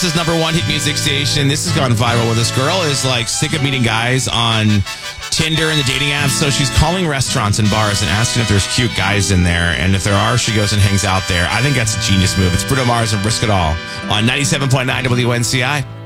This is number one hit music station. This has gone viral where this girl is like sick of meeting guys on Tinder and the dating apps. So she's calling restaurants and bars and asking if there's cute guys in there. And if there are, she goes and hangs out there. I think that's a genius move. It's Bruno Mars and Risk It All on 97.9 WNCI.